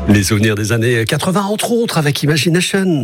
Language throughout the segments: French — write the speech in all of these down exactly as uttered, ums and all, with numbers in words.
Les souvenirs des années quatre-vingts, entre autres, avec Imagination.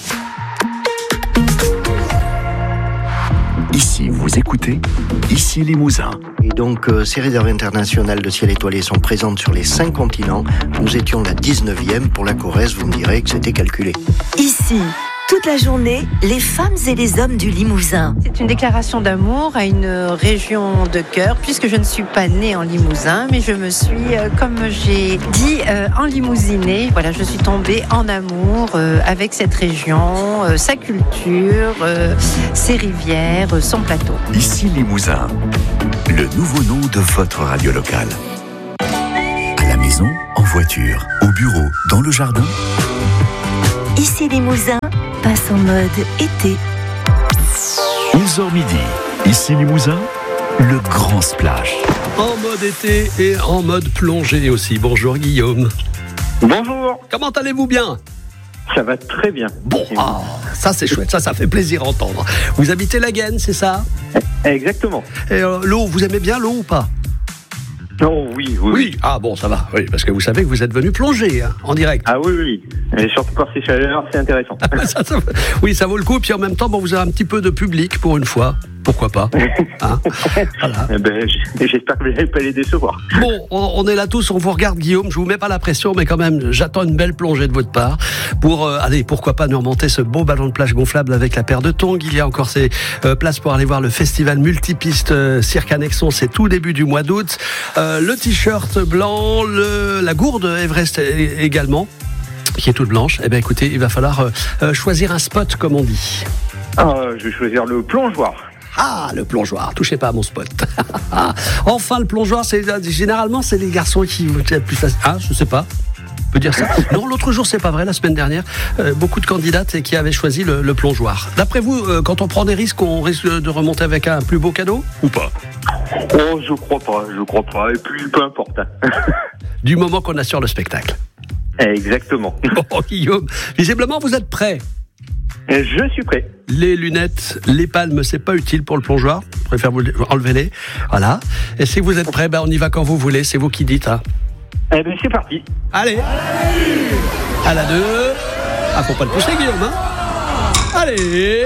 Ici, vous écoutez, ici Limousin. Et donc, euh, ces réserves internationales de ciel étoilé sont présentes sur les cinq continents. Nous étions la dix-neuvième. Pour la Corrèze, vous me direz que c'était calculé. Ici, toute la journée, les femmes et les hommes du Limousin. C'est une déclaration d'amour à une région de cœur, puisque je ne suis pas née en Limousin, mais je me suis, euh, comme j'ai dit, euh, enlimousinée. Voilà, je suis tombée en amour euh, avec cette région, euh, sa culture, euh, ses rivières, euh, son plateau. Ici Limousin, le nouveau nom de votre radio locale. À la maison, en voiture, au bureau, dans le jardin. Ici Limousin passe en mode été. onze heures midi, ici Limousin, le grand splash. En mode été et en mode plongée aussi. Bonjour Guillaume. Bonjour. Comment allez-vous bien ? Ça va très bien. Bon, ah, ça c'est chouette, ça, ça fait plaisir à entendre. Vous habitez la Gaine, c'est ça ? Exactement. Et euh, l'eau, vous aimez bien l'eau ou pas ? Oh oui, oui, Oui, oui. ah bon, ça va, oui, parce que vous savez que vous êtes venu plonger hein, en direct. Ah oui, oui. Et surtout par ces chaleurs, c'est intéressant. ça, ça, oui, ça vaut le coup, puis en même temps, bon, vous avez un petit peu de public pour une fois. Pourquoi pas hein voilà. Eh ben, j'espère que vous n'allez pas les décevoir. Bon, on, on est là tous, on vous regarde Guillaume, je vous mets pas la pression, mais quand même, j'attends une belle plongée de votre part pour, euh, allez, pourquoi pas nous remonter ce beau ballon de plage gonflable avec la paire de tongs. Il y a encore ces euh, places pour aller voir le festival multipiste euh, Cirque Annexon, c'est tout début du mois d'août. Euh, le t-shirt blanc, le, la gourde Everest également, qui est toute blanche. Eh bien écoutez, il va falloir euh, choisir un spot, comme on dit. Ah, je vais choisir le plongeoir. Ah, le plongeoir, touchez pas à mon spot. Enfin, le plongeoir, c'est généralement c'est les garçons qui vont être plus faciles. Ah, je sais pas. On peut dire ça. Non, l'autre jour, c'est pas vrai. La semaine dernière, euh, beaucoup de candidates qui avaient choisi le, le plongeoir. D'après vous, euh, quand on prend des risques, on risque de remonter avec un plus beau cadeau ou pas ? Oh, je crois pas, je crois pas. Et puis, peu importe. Du moment qu'on assure le spectacle. Exactement. Oh, Guillaume, visiblement, vous êtes prêt. Je suis prêt. Les lunettes, les palmes, c'est pas utile pour le plongeoir. Je préfère vous enlever-les. Voilà. Et si vous êtes prêts, ben on y va quand vous voulez. C'est vous qui dites. Hein. Eh ben, c'est parti. Allez. À la deux. Ah, faut pas le pousser, Guillaume. Hein. Allez.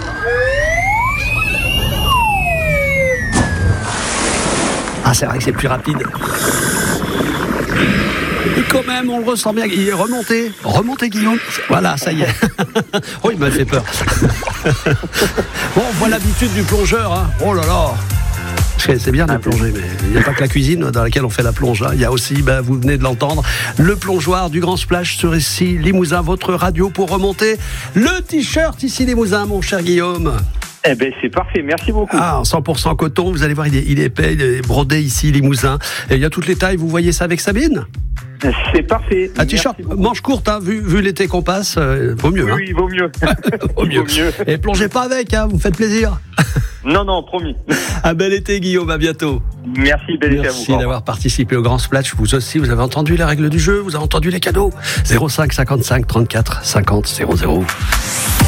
Ah, c'est vrai que c'est plus rapide. Et quand même, on le ressent bien. Il est remonté. Remonté, Guillaume. Voilà, ça y est. Oh, il m'a fait peur. Bon, on voit l'habitude du plongeur. Hein. Oh là là. C'est bien de plonger, mais il n'y a pas que la cuisine dans laquelle on fait la plonge. Hein. Il y a aussi, ben, vous venez de l'entendre, le plongeoir du Grand Splash sur ici Limousin, votre radio pour remonter le t-shirt ici Limousin, mon cher Guillaume. Eh ben, c'est parfait, merci beaucoup. Ah, en cent pour cent coton, vous allez voir, il est, il est épais, il est brodé ici, Limousin. Et il y a toutes les tailles, vous voyez ça avec Sabine ? C'est parfait. Un t-shirt, manche courte, hein, vu, vu l'été qu'on passe, euh, vaut mieux. Oui, hein. oui, vaut mieux. vaut mieux. Vaut mieux. Et plongez pas avec, hein, vous me faites plaisir. Non, non, promis. Un bel été, Guillaume, à bientôt. Merci, bel été à vous. Merci d'avoir participé au Grand Splash. Vous aussi, vous avez entendu les règles du jeu, vous avez entendu les cadeaux. zéro cinq cinquante-cinq trente-quatre cinquante zéro zéro.